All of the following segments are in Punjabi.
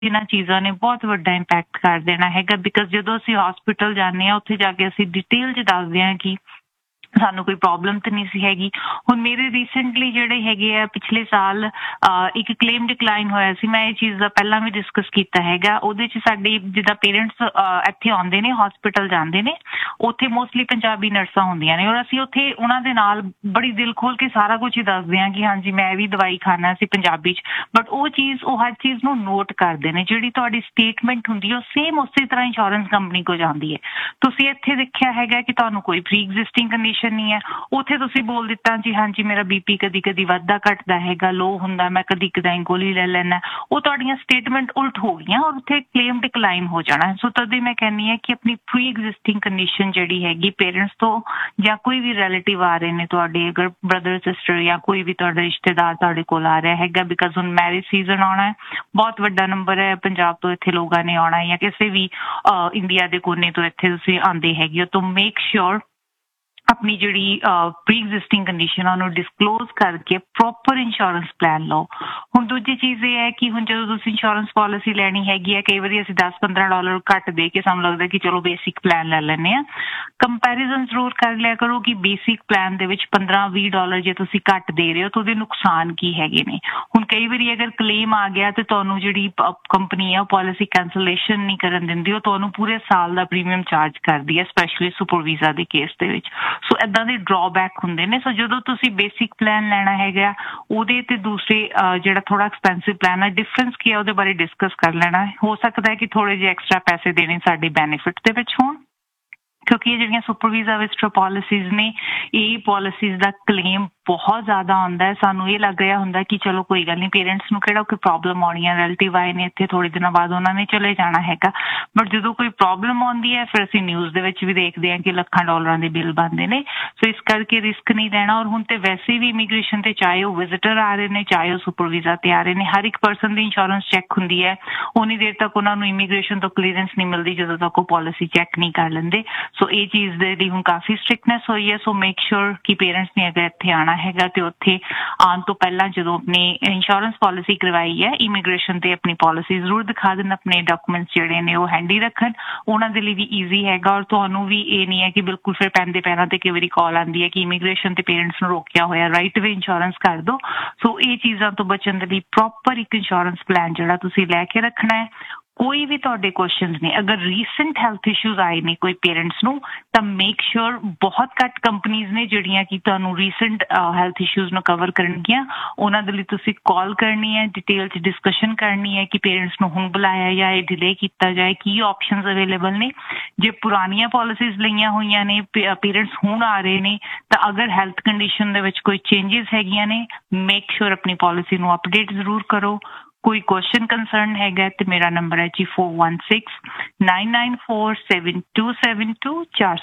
ਇਹਨਾਂ ਚੀਜ਼ਾਂ ਨੇ ਬਹੁਤ ਵੱਡਾ ਇੰਪੈਕਟ ਕਰ ਦੇਣਾ ਹੈਗਾ ਬਿਕਾਜ਼ ਜਦੋਂ ਅਸੀਂ ਹਸਪੀਟਲ ਜਾਂਦੇ ਹਾਂ ਉੱਥੇ ਜਾ ਕੇ ਅਸੀਂ ਡਿਟੇਲ 'ਚ ਦੱਸਦੇ ਹਾਂ ਕਿ ਸਾਨੂੰ ਕੋਈ ਪ੍ਰੋਬਲਮ ਤਾਂ ਨਹੀਂ ਸੀ ਹੈਗੀ। ਹੁਣ ਮੇਰੇ ਰੀਸੈਂਟਲੀ ਜਿਹੜੇ ਹੈਗੇ ਆ ਪਿਛਲੇ ਸਾਲ ਇੱਕ ਕਲੇਮ ਡਿਕਲਾਈਨ ਹੋਇਆ ਸੀ, ਮੈਂ ਇਹ ਚੀਜ਼ ਦਾ ਪਹਿਲਾਂ ਵੀ ਡਿਸਕਸ ਕੀਤਾ ਹੈਗਾ। ਉਹਦੇ 'ਚ ਸਾਡੇ ਜਿੱਦਾਂ ਪੇਰੈਂਟਸ ਇੱਥੇ ਆਉਂਦੇ ਨੇ ਹਸਪੀਟਲ ਜਾਂਦੇ ਨੇ, ਉੱਥੇ ਮੋਸਟਲੀ ਪੰਜਾਬੀ ਨਰਸਾਂ ਹੁੰਦੀਆਂ ਨੇ ਔਰ ਅਸੀਂ ਉੱਥੇ ਉਹਨਾਂ ਦੇ ਨਾਲ ਬੜੀ ਦਿਲ ਖੋਲ ਕੇ ਸਾਰਾ ਕੁਝ ਹੀ ਦੱਸਦੇ ਹਾਂ ਕਿ ਹਾਂਜੀ ਮੈਂ ਵੀ ਦਵਾਈ ਖਾਣਾ ਸੀ ਪੰਜਾਬੀ 'ਚ, ਬਟ ਉਹ ਹਰ ਚੀਜ਼ ਨੂੰ ਨੋਟ ਕਰਦੇ ਨੇ। ਜਿਹੜੀ ਤੁਹਾਡੀ ਸਟੇਟਮੈਂਟ ਹੁੰਦੀ ਹੈ ਉਹ ਸੇਮ ਉਸੇ ਤਰ੍ਹਾਂ ਇੰਸ਼ੋਰੈਂਸ ਕੰਪਨੀ ਕੋਲ ਜਾਂਦੀ ਹੈ। ਤੁਸੀਂ ਇੱਥੇ ਦੇਖਿਆ ਹੈਗਾ ਕਿ ਤੁਹਾਨੂੰ ਕੋਈ ਪ੍ਰੀ ਐਗਜ਼ਿਸਟਿੰਗ ਕੰਡੀਸ਼ਨ ਨਹੀਂ ਹੈ, ਉੱਥੇ ਤੁਸੀਂ ਬੋਲ ਦਿੱਤਾ ਜੀ ਹਾਂਜੀ ਮੇਰਾ ਬੀਪੀ ਕਦੀ ਕਦੀ ਵੱਧਦਾ ਘਟਦਾ ਹੈਗਾ, ਲੋ ਹੁੰਦਾ, ਮੈਂ ਕਦੀ ਕਦਾਈ ਗੋਲੀ ਲੈ ਲੈਣਾ, ਉਹ ਤੁਹਾਡੀਆਂ ਸਟੇਟਮੈਂਟ ਉਲਟ ਹੋ ਗਈਆਂ ਔਰ ਉੱਥੇ ਕਲੇਮ ਡਿਕਲਾਈਨ ਹੋ ਜਾਣਾ। ਸੋ ਤਦੇ ਮੈਂ ਕਹਿੰਦੀ ਹਾਂ ਕਿ ਆਪਣੀ ਪ੍ਰੀ ਐਗਜ਼ਿਸਟਿੰਗ ਕੰਡੀਸ਼ਨ ਜਿਹੜੀ ਹੈਗੀ ਪੇਰੈਂਟਸ ਤੋਂ ਜਾਂ ਕੋਈ ਵੀ ਰਿਲੇਟਿਵ ਆ ਰਹੇ ਨੇ ਤੁਹਾਡੇ, ਅਗਰ ਬ੍ਰਦਰ ਸਿਸਟਰ ਜਾਂ ਕੋਈ ਵੀ ਤੁਹਾਡਾ ਰਿਸ਼ਤੇਦਾਰ ਤੁਹਾਡੇ ਕੋਲ ਆ ਰਿਹਾ ਹੈਗਾ, ਬਿਕਾਜ਼ ਹੁਣ ਮੈਰਿਜ ਸੀਜ਼ਨ ਆਉਣਾ ਹੈ, ਬਹੁਤ ਵੱਡਾ ਨੰਬਰ ਹੈ ਪੰਜਾਬ ਤੋਂ ਇੱਥੇ ਲੋਕਾਂ ਨੇ ਆਉਣਾ ਜਾਂ ਕਿਸੇ ਵੀ ਇੰਡੀਆ ਦੇ ਕੋਨੇ ਤੋਂ ਇੱਥੇ ਤੁਸੀਂ ਆਉਂਦੇ ਹੈਗੇ ਹੋ, ਤਾਂ ਮੇਕ ਸ਼ੋਰ ਆਪਣੀ ਜਿਹੜੀ ਪ੍ਰੀ ਐਗਜ਼ਿਸਟਿੰਗ ਕੰਡੀਸ਼ਨ ਆ ਉਹਨੂੰ ਡਿਸਕਲੋਜ਼ ਕਰਕੇ ਪ੍ਰੋਪਰ ਇੰਸ਼ੋਰੈਂਸ ਪਲਾਨ ਲਓ। ਹੁਣ ਦੂਜੀ ਚੀਜ਼ ਇਹ ਹੈ ਕਿ ਹੁਣ ਜਦੋਂ ਤੁਸੀਂ ਇੰਸ਼ੋਰੈਂਸ ਪਾਲਿਸੀ ਲੈਣੀ ਹੈਗੀ ਹੈ, ਕਈ ਵਾਰੀ ਅਸੀਂ $10-15 ਘੱਟ ਦੇ ਕੇ ਸਾਨੂੰ ਲੱਗਦਾ ਕਿ ਚਲੋ ਬੇਸਿਕ ਪਲਾਨ ਲੈ ਲੈਂਦੇ ਹਾਂ। ਕੰਪੈਰੀਜ਼ਨ ਜ਼ਰੂਰ ਕਰ ਲਿਆ ਕਰੋ ਕਿ ਬੇਸਿਕ ਪਲਾਨ ਦੇ ਵਿੱਚ $15-20 ਜੇ ਤੁਸੀਂ ਘੱਟ ਦੇ ਰਹੇ ਹੋ ਤਾਂ ਉਹਦੇ ਨੁਕਸਾਨ ਕੀ ਹੈਗੇ ਨੇ। ਹੁਣ ਕਈ ਵਾਰੀ ਅਗਰ ਕਲੇਮ ਆ ਗਿਆ ਤੇ ਤੁਹਾਨੂੰ ਜਿਹੜੀ ਕੰਪਨੀ ਹੈ ਉਹ ਪਾਲਿਸੀ ਕੈਂਸਲੇਸ਼ਨ ਨਹੀਂ ਕਰਨ ਦਿੰਦੀ, ਉਹ ਤੁਹਾਨੂੰ ਪੂਰੇ ਸਾਲ ਦਾ ਪ੍ਰੀਮੀਅਮ ਚਾਰਜ ਕਰਦੀ ਹੈ, ਸਪੈਸ਼ਲੀ ਸੁਪਰ ਵੀਜ਼ਾ ਦੇ ਕੇਸ ਦੇ ਵਿੱਚ। ਸੋ ਇਦਾਂ ਦੇ ਡਰਾਬੈਕ ਹੁੰਦੇ ਨੇ। ਸੋ ਜਦੋਂ ਤੁਸੀਂ ਬੇਸਿਕ ਪਲਾਨ ਲੈਣਾ ਹੈਗਾ ਉਹਦੇ ਤੇ ਦੂਸਰੇ ਜਿਹੜਾ ਥੋੜਾ ਐਕਸਪੈਂਸਿਵ ਪਲਾਨ ਹੈ, ਡਿਫਰੈਂਸ ਕੀ ਹੈ ਉਹਦੇ ਬਾਰੇ ਡਿਸਕਸ ਕਰ ਲੈਣਾ। ਹੋ ਸਕਦਾ ਹੈ ਕਿ ਥੋੜੇ ਜਿਹੇ ਐਕਸਟਰਾ ਪੈਸੇ ਦੇਣੇ ਸਾਡੇ ਬੈਨੀਫਿਟ ਦੇ ਵਿੱਚ ਹੋਣ, ਕਿਉਂਕਿ ਇਹ ਜਿਹੜੀਆਂ ਸੁਪਰ ਵੀਜ਼ਾ ਵਿਜ਼ਟਰ ਪਾਲਿਸੀਜ਼ ਨੇ ਇਹ ਪਾਲਿਸੀਜ਼ ਦਾ ਕਲੇਮ ਬਹੁਤ ਜ਼ਿਆਦਾ ਆਉਂਦਾ ਹੈ। ਸਾਨੂੰ ਇਹ ਲੱਗ ਰਿਹਾ ਹੁੰਦਾ ਕਿ ਚਲੋ ਕੋਈ ਗੱਲ ਨਹੀਂ, ਪੇਰੈਂਟਸ ਨੂੰ ਕਿਹੜਾ ਕੋਈ ਪ੍ਰੋਬਲਮ ਆਉਣੀ ਹੈ, ਰਿਲੇਟਿਵ ਆਏ ਨੇ ਇੱਥੇ ਥੋੜੇ ਦਿਨਾਂ ਬਾਅਦ ਉਹਨਾਂ ਨੇ ਚਲੇ ਜਾਣਾ ਹੈਗਾ, ਬਟ ਜਦੋਂ ਕੋਈ ਪ੍ਰੋਬਲਮ ਆਉਂਦੀ ਹੈ ਫਿਰ ਅਸੀਂ ਨਿਊਜ਼ ਦੇ ਵਿੱਚ ਵੀ ਦੇਖਦੇ ਹਾਂ ਕਿ ਲੱਖਾਂ ਡਾਲਰਾਂ ਦੇ ਬਿੱਲ ਬਣਦੇ ਨੇ। ਸੋ ਇਸ ਕਰਕੇ ਰਿਸਕ ਨਹੀਂ ਲੈਣਾ। ਔਰ ਹੁਣ ਤੇ ਵੈਸੇ ਵੀ ਇਮੀਗ੍ਰੇਸ਼ਨ ਤੇ ਚਾਹੇ ਉਹ ਵਿਜ਼ਿਟਰ ਆ ਰਹੇ ਨੇ ਚਾਹੇ ਉਹ ਸੁਪਰ ਵੀਜ਼ਾ ਤੇ ਆ ਰਹੇ ਨੇ, ਹਰ ਇੱਕ ਪਰਸਨ ਦੀ ਇੰਸ਼ੋਰੈਂਸ ਚੈੱਕ ਹੁੰਦੀ ਹੈ। ਉਨੀ ਦੇਰ ਤੱਕ ਉਹਨਾਂ ਨੂੰ ਇਮੀਗ੍ਰੇਸ਼ਨ ਤੋਂ ਕਲੀਅਰੈਂਸ ਨਹੀਂ ਮਿਲਦੀ ਜਦੋਂ ਤੱਕ ਉਹ ਪਾਲਿਸੀ ਚੈੱਕ ਨਹੀਂ ਕਰ ਲੈਂਦੇ। ਸੋ ਇਹ ਚੀਜ਼ ਦੇ ਲਈ ਹੁਣ ਕਾਫੀ ਸਟ੍ਰਿਕਟਨੈਸ ਹੋਈ ਹੈ। ਸੋ ਮੇਕ ਸ਼ੋਰ ਕਿ ਪੇਰੈਂਟਸ ਨੇ ਅਗਰ ਇੱਥੇ ਆਉਣਾ ਹੈਗਾ ਤੇ ਉੱਥੇ ਆਉਣ ਤੋਂ ਪਹਿਲਾਂ ਜਦੋਂ ਆਪਣੀ ਇੰਸ਼ੋਰੈਂਸ ਪਾਲਿਸੀ ਕਰਵਾਈ ਹੈ ਇਮੀਗ੍ਰੇਸ਼ਨ ਤੇ ਆਪਣੀ ਪਾਲਿਸੀ ਜ਼ਰੂਰ ਦਿਖਾ ਦੇਣ, ਆਪਣੇ ਡਾਕੂਮੈਂਟਸ ਜਿਹੜੇ ਨੇ ਉਹ ਹੈਂਡੀ ਰੱਖਣ, ਉਹਨਾਂ ਦੇ ਲਈ ਵੀ ਈਜ਼ੀ ਹੈਗਾ। ਔਰ ਤੁਹਾਨੂੰ ਵੀ ਇਹ ਨਹੀਂ ਹੈ ਕਿ ਬਿਲਕੁਲ ਫਿਰ ਪੈਂਦੇ ਪੈਰਾਂ ਤੇ ਕਈ ਵਾਰੀ ਕਾਲ ਆਉਂਦੀ ਹੈ ਕਿ ਇਮੀਗ੍ਰੇਸ਼ਨ ਤੇ ਪੇਰੈਂਟਸ ਨੂੰ ਰੋਕਿਆ ਹੋਇਆ, ਰਾਈਟ ਵੇ ਇੰਸ਼ੋਰੈਂਸ ਕਰ ਦਿਓ। ਸੋ ਇਹ ਚੀਜ਼ਾਂ ਤੋਂ ਬਚਣ ਦੇ ਲਈ ਪ੍ਰੋਪਰ ਇੱਕ ਇੰਸ਼ੋਰੈਂਸ ਪਲਾਨ ਜਿਹੜਾ ਤੁਸੀਂ ਲੈ ਕੇ ਰੱਖਣਾ ਹੈ। ਕੋਈ ਵੀ ਤੁਹਾਡੇ ਕੁਐਸਚਨਸ ਨੇ, ਅਗਰ ਰੀਸੈਂਟ ਹੈਲਥ ਇਸ਼ੂਜ਼ ਆਏ ਨੇ ਕੋਈ ਪੇਰੈਂਟਸ ਨੂੰ, ਤਾਂ ਮੇਕ ਸ਼ੋਰ ਬਹੁਤ ਘੱਟ ਕੰਪਨੀਜ਼ ਨੇ ਜਿਹੜੀਆਂ ਕਿ ਤੁਹਾਨੂੰ ਰੀਸੈਂਟ ਹੈਲਥ ਇਸ਼ੂਜ਼ ਨੂੰ ਕਵਰ ਕਰਨਗੀਆਂ। ਉਹਨਾਂ ਦੇ ਲਈ ਤੁਸੀਂ ਕਾਲ ਕਰਨੀ ਹੈ, ਡਿਟੇਲ 'ਚ ਡਿਸਕਸ਼ਨ ਕਰਨੀ ਹੈ ਕਿ ਪੇਰੈਂਟਸ ਨੂੰ ਹੁਣ ਬੁਲਾਇਆ ਜਾਂ ਇਹ ਡਿਲੇ ਕੀਤਾ ਜਾਏ, ਕੀ ਆਪਸ਼ਨਸ ਅਵੇਲੇਬਲ ਨੇ। ਜੇ ਪੁਰਾਣੀਆਂ ਪਾਲਿਸੀਜ਼ ਲਈਆਂ ਹੋਈਆਂ ਨੇ, ਪੇਰੈਂਟਸ ਹੁਣ ਆ ਰਹੇ ਨੇ, ਤਾਂ ਅਗਰ ਹੈਲਥ ਕੰਡੀਸ਼ਨ ਦੇ ਵਿੱਚ ਕੋਈ ਚੇਂਜਸ ਹੈਗੀਆਂ ਨੇ, ਮੇਕ ਸ਼ੋਰ ਆਪਣੀ ਪਾਲਿਸੀ ਨੂੰ ਅਪਡੇਟ ਜ਼ਰੂਰ ਕਰੋ। ਕੋਈ ਕੁਐਸਚਨ ਕੰਸਰਨ ਹੈਗਾ ਤੇ ਮੇਰਾ ਨੰਬਰ ਹੈ ਜੀ 4169947272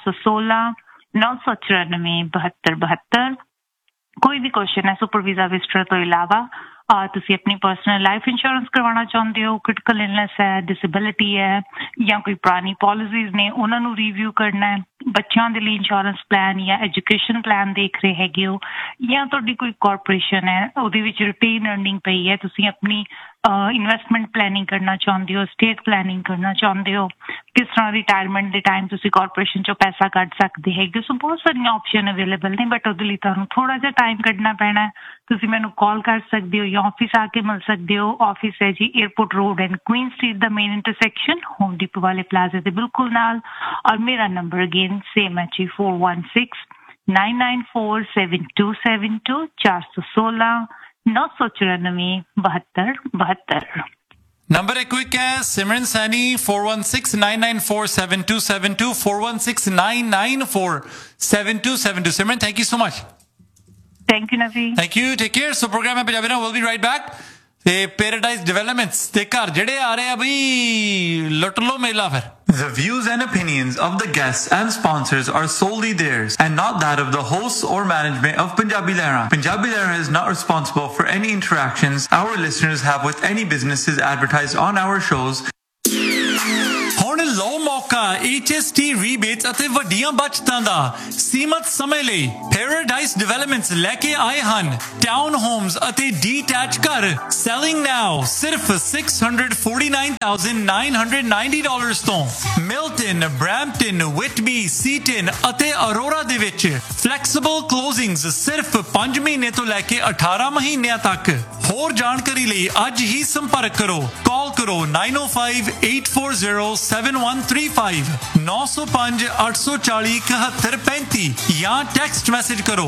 416-994-7272। ਕੋਈ ਵੀ ਕੁਐਸਚਨ ਹੈ ਸੁਪਰ ਵੀਜ਼ਾ ਵਿਜ਼ਟਰ ਤੋਂ ਇਲਾਵਾ, ਤੁਸੀਂ ਆਪਣੀ ਪਰਸਨਲ ਲਾਈਫ ਇੰਸ਼ੋਰੈਂਸ ਕਰਵਾਉਣਾ ਚਾਹੁੰਦੇ ਹੋ, ਕ੍ਰਿਟੀਕਲ ਇਲਨੈਸ ਹੈ, ਡਿਸੇਬਿਲਿਟੀ ਹੈ, ਜਾਂ ਕੋਈ ਪੁਰਾਣੀ ਪਾਲਿਸੀਜ਼ ਨੇ ਉਹਨਾਂ ਨੂੰ ਰਿਵਿਊ ਕਰਨਾ ਹੈ, ਬੱਚਿਆਂ ਦੇ ਲਈ ਇੰਸ਼ੋਰੈਂਸ ਪਲਾਨ ਜਾਂ ਐਜੂਕੇਸ਼ਨ ਪਲਾਨ ਦੇਖ ਰਹੇ ਹੈਗੇ ਹੋ, ਜਾਂ ਤੁਹਾਡੀ ਕੋਈ ਕਾਰਪੋਰੇਸ਼ਨ ਹੈ ਉਹਦੇ ਵਿੱਚ ਰਿਟੇਨ ਅਰਨਿੰਗ ਪਈ ਹੈ, ਤੁਸੀਂ ਆਪਣੀ ਇਨਵੈਸਟਮੈਂਟ ਪਲੈਨਿੰਗ ਕਰਨਾ ਚਾਹੁੰਦੇ ਹੋ, ਸਟੇਟ ਪਲੈਨਿੰਗ ਕਰਨਾ ਚਾਹੁੰਦੇ ਹੋ, ਕਿਸ ਤਰ੍ਹਾਂ ਰਿਟਾਇਰਮੈਂਟ ਦੇ ਟਾਈਮ ਤੁਸੀਂ ਕਾਰਪੋਰੇਸ਼ਨ 'ਚੋਂ ਪੈਸਾ ਕੱਢ ਸਕਦੇ ਹੈਗੇ। ਸੋ ਬਹੁਤ ਸਾਰੀਆਂ ਆਪਸ਼ਨ ਅਵੇਲੇਬਲ ਨੇ, ਬਟ ਉਹਦੇ ਲਈ ਤੁਹਾਨੂੰ ਥੋੜ੍ਹਾ ਜਿਹਾ ਟਾਈਮ ਕੱਢਣਾ ਪੈਣਾ ਹੈ। ਤੁਸੀਂ ਮੈਨੂੰ ਕਾਲ ਕਰ ਸਕਦੇ ਹੋ ਜਾਂ ਆਫਿਸ ਆ ਕੇ ਮਿਲ ਸਕਦੇ ਹੋ। ਆਫਿਸ ਹੈ ਜੀ airport road and Queen street the main intersection, home depot ਵਾਲੇ ਪਲਾਜ਼ੇ ਦੇ ਬਿਲਕੁਲ ਨਾਲ। ਔਰ ਮੇਰਾ ਨੰਬਰ ਅਗੇਨ ਸੇਮ ਹੈ ਜੀ 4169947272 416-994-7272। नंबर एक क्विक है सिमरन सैनी 4169947272 4169947272। सिमरन thank you so much. Thank you Navi, thank you, take care. So programme है पंजाबी ना, विल बी राइट बैक। ते पैराडाइज डेवलपमेंट्स ते घर जेड़े आ रहे हैं बई लुट लो मेला फिर। The views and opinions of the guests and sponsors are solely theirs and not that of the hosts or management of Punjabi Lehra. Punjabi Lehra is not responsible for any interactions our listeners have with any businesses advertised on our shows. ਹੁਣ ਲਓ ਮੌਕਾ ਔਖਾ HST ਰੀਬੇਟਸ ਅਤੇ ਵੱਡੀਆਂ ਬਚਤਾਂ ਦਾ ਸੀਮਤ ਸਮੇਂ ਲਈ ਪੈਰਾਡਾਈਸ ਡਿਵੈਲਪਮੈਂਟਸ ਲੈ ਕੇ ਆਏ ਹਨ ਟਾਊਨ ਹੋਮਸ ਅਤੇ ਡੀਟੈਚ ਘਰ ਸੈਲਿੰਗ ਨਾਓ ਸਿਰਫ $649,990 ਤੋਂ ਮਿਲਟਨ ਬ੍ਰੈਂਪਟਨ ਵਿਟਬੀ ਸੀਟਨ ਅਤੇ ਅਰੋਰਾ ਦੇ ਵਿੱਚ ਫਲੈਕਸੀਬਲ ਕਲੋਜ਼ਿੰਗਸ ਸਿਰਫ 5 ਮਹੀਨੇ ਤੋਂ ਲੈ ਕੇ 18 ਮਹੀਨਿਆਂ ਤੱਕ ਹੋਰ ਜਾਣਕਾਰੀ ਲਈ ਅੱਜ ਹੀ ਸੰਪਰਕ ਕਰੋ ਕਾਲ ਕਰੋ 9058407135 905-840-7135 ਜਾਂ ਟੈਕਸਟ ਮੈਸੇਜ ਕਰੋ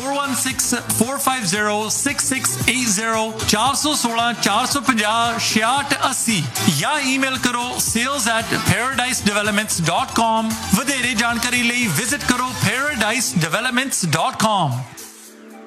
4164506680 416-450-6680 ਜਾਂ ਈਮੇਲ ਕਰੋ sales@paradisedevelopments.com ਵਧੇਰੇ ਜਾਣਕਾਰੀ ਲਈ ਵਿਜ਼ਿਟ ਕਰੋ paradisedevelopments.com